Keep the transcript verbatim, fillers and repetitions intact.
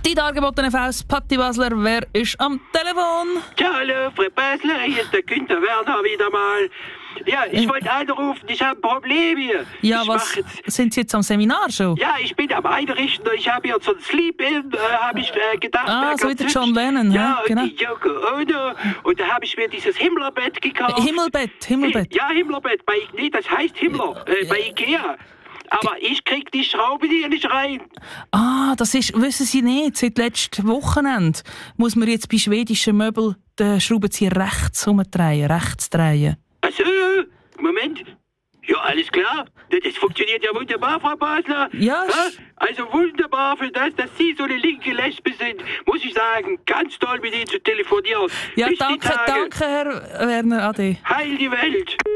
Die dargebotene Faust, Patti Basler, wer ist am Telefon? Ja, hallo, Frau Basler, hier ist der Günther Werner wieder mal. Ja, ich äh. wollte anrufen, ich habe ein Problem hier. Ja, ich was, jetzt, sind Sie jetzt am Seminar schon? Ja, ich bin am Einrichten und ich habe hier so ein Sleep-In, äh, habe ich äh, gedacht. Ah, so wie der John Lennon, ja, genau. und die Yoko Ono. Und da habe ich mir dieses Himmlerbett gekauft. Himmelbett, Himmelbett. Ja, Himmlerbett, bei, nee, das heißt Himmler, äh, bei Ikea. Aber ich krieg die Schraube hier nicht rein. Ah, das ist, wissen Sie nicht, seit letztem Wochenende muss man jetzt bei schwedischen Möbeln den Schraubenzieher rechts umdrehen, rechts drehen. Also, Moment. Ja, alles klar. Das funktioniert ja wunderbar, Frau Basler. Ja. Also wunderbar für das, dass Sie so eine linke Lesbe sind, muss ich sagen. Ganz toll, mit Ihnen zu telefonieren. Ja, Bis danke, danke, Herr Werner, ade. Heil die Welt.